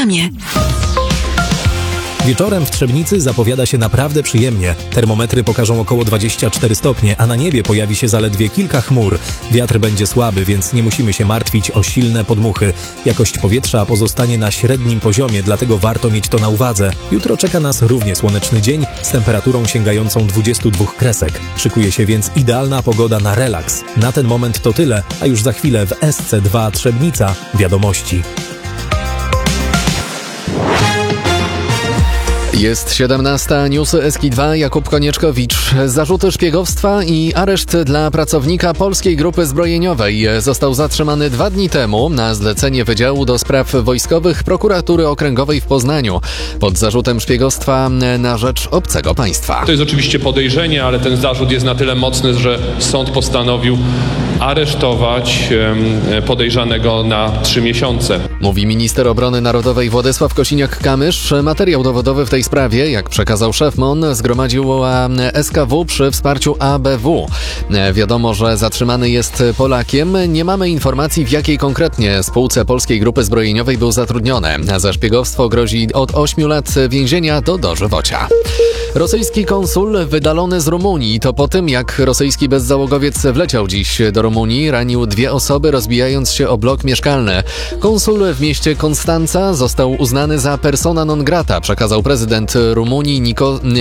reklamie. Wieczorem w Trzebnicy zapowiada się naprawdę przyjemnie. Termometry pokażą około 24 stopnie, a na niebie pojawi się zaledwie kilka chmur. Wiatr będzie słaby, więc nie musimy się martwić o silne podmuchy. Jakość powietrza pozostanie na średnim poziomie, dlatego warto mieć to na uwadze. Jutro czeka nas równie słoneczny dzień z temperaturą sięgającą 22 kresek. Szykuje się więc idealna pogoda na relaks. Na ten moment to tyle, a już za chwilę w SC2 Trzebnica wiadomości. Jest 17, newsy SK2, Jakub Konieczkowicz. Zarzuty szpiegowstwa i areszt dla pracownika Polskiej Grupy Zbrojeniowej został zatrzymany 2 dni temu na zlecenie Wydziału do Spraw Wojskowych Prokuratury Okręgowej w Poznaniu pod zarzutem szpiegostwa na rzecz obcego państwa. To jest oczywiście podejrzenie, ale ten zarzut jest na tyle mocny, że sąd postanowił aresztować podejrzanego na 3 miesiące. Mówi minister obrony narodowej Władysław Kosiniak-Kamysz. Materiał dowodowy w tej sprawie, jak przekazał szef MON, zgromadziła SKW przy wsparciu ABW. Wiadomo, że zatrzymany jest Polakiem. Nie mamy informacji, w jakiej konkretnie spółce Polskiej Grupy Zbrojeniowej był zatrudniony. Za szpiegostwo grozi od 8 lat więzienia do dożywocia. Rosyjski konsul wydalony z Rumunii. To po tym, jak rosyjski bezzałogowiec wleciał dziś do Rumunii, ranił 2 osoby, rozbijając się o blok mieszkalny. Konsul w mieście Konstanca został uznany za persona non grata, przekazał prezydent Rumunii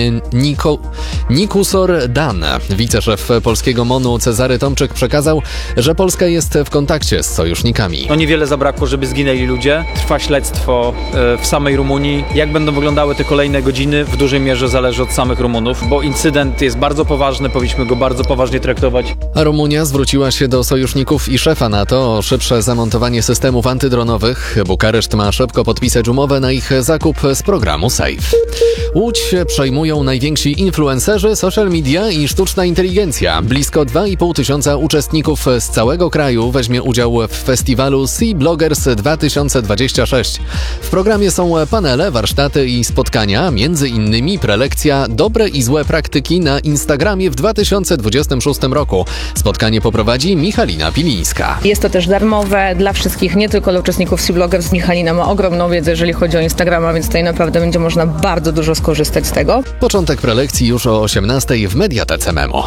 Nikusor Dan. Wiceszef polskiego MON-u Cezary Tomczyk przekazał, że Polska jest w kontakcie z sojusznikami. Niewiele zabrakło, żeby zginęli ludzie. Trwa śledztwo w samej Rumunii. Jak będą wyglądały te kolejne godziny, w dużej mierze zależy od samych Rumunów, bo incydent jest bardzo poważny, powinniśmy go bardzo poważnie traktować. A Rumunia zwróciła się do sojuszników i szefa NATO o szybsze zamontowanie systemów antydronowych. Bukareszt ma szybko podpisać umowę na ich zakup z programu SAFE. Łódź przejmują najwięksi influencerzy, social media i sztuczna inteligencja. Blisko 2,5 tysiąca uczestników z całego kraju weźmie udział w festiwalu Sea Bloggers 2026. W programie są panele, warsztaty i spotkania, między innymi prelekcja Dobre i złe praktyki na Instagramie w 2026 roku. Spotkanie poprowadzi Michalina Pilińska. Jest to też darmowe dla wszystkich, nie tylko dla uczestników Sea Bloggers. Michalina ma ogromną wiedzę, jeżeli chodzi o Instagrama, więc tutaj naprawdę będzie można bardzo dużo skorzystać z tego. Początek prelekcji już o 18:00 w Mediatece Memo.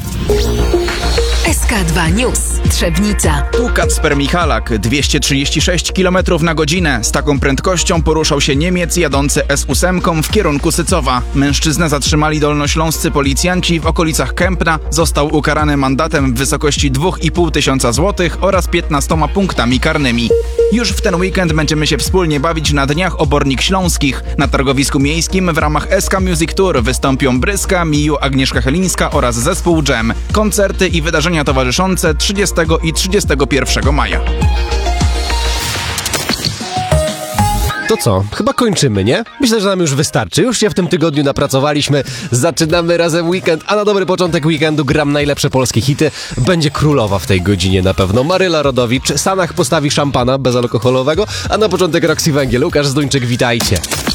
SK2 News. Trzebnica. Tu Kacper Michalak, 236 km na godzinę. Z taką prędkością poruszał się Niemiec jadący S8 w kierunku Sycowa. Mężczyznę zatrzymali dolnośląscy policjanci w okolicach Kępna. Został ukarany mandatem w wysokości 2,5 tysiąca złotych oraz 15 punktami karnymi. Już w ten weekend będziemy się wspólnie bawić na Dniach Obornik Śląskich. Na targowisku miejskim w ramach SK Music Tour wystąpią Bryska, Miju, Agnieszka Chelińska oraz zespół Jam. Koncerty i wydarzenia towarzyszące 30 i 31 maja. To co? Chyba kończymy, nie? Myślę, że nam już wystarczy. Już się w tym tygodniu napracowaliśmy. Zaczynamy razem weekend, a na dobry początek weekendu gram najlepsze polskie hity. Będzie królowa w tej godzinie na pewno. Maryla Rodowicz, Sanach postawi szampana bezalkoholowego, a na początek Roxy Węgiel, Łukasz Zduńczyk, witajcie.